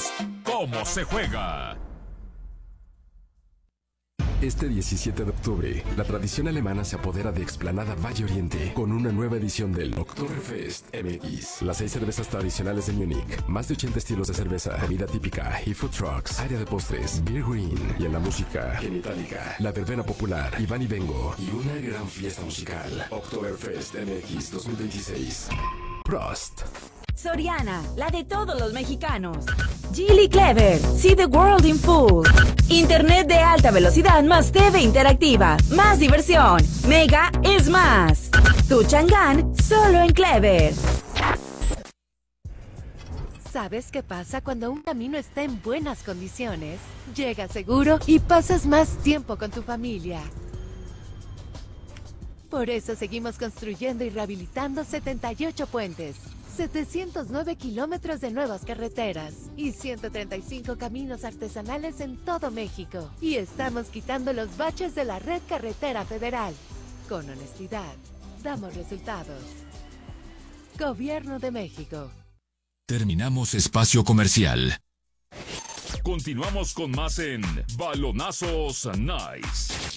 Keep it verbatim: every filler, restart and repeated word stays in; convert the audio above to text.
presentamos Cómo se juega. Este diecisiete de octubre, la tradición alemana se apodera de Explanada Valle Oriente con una nueva edición del Oktoberfest M X. Las seis cervezas tradicionales de Múnich, más de ochenta estilos de cerveza, comida típica y food trucks, área de postres, Beer Green y en la música, Genitalica, la verbena popular, Iván y Vengo y una gran fiesta musical. Oktoberfest M X dos mil veintiséis. Prost. Soriana, la de todos los mexicanos. Geely Clever, see the world in full. Internet de alta velocidad más T V interactiva, más diversión. Mega es más. Tu Chang'an, solo en Clever. ¿Sabes qué pasa cuando un camino está en buenas condiciones? Llegas seguro y pasas más tiempo con tu familia. Por eso seguimos construyendo y rehabilitando setenta y ocho puentes, setecientos nueve kilómetros de nuevas carreteras y ciento treinta y cinco caminos artesanales en todo México. Y estamos quitando los baches de la red carretera federal. Con honestidad, damos resultados. Gobierno de México. Terminamos espacio comercial. Continuamos con más en Balonazos Nice.